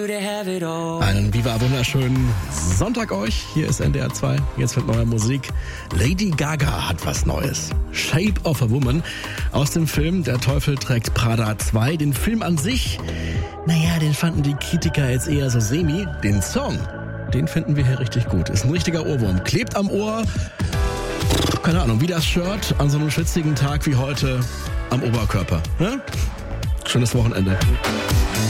Einen Viva wunderschönen Sonntag euch. Hier ist NDR 2. Jetzt mit neuer Musik. Lady Gaga hat was Neues. Shape of a Woman aus dem Film Der Teufel trägt Prada 2. Den Film an sich, den fanden die Kritiker jetzt eher so semi. Den Song, den finden wir hier richtig gut. Ist ein richtiger Ohrwurm. Klebt am Ohr. Keine Ahnung, wie das Shirt an so einem schwitzigen Tag wie heute am Oberkörper. Ne? Schönes Wochenende.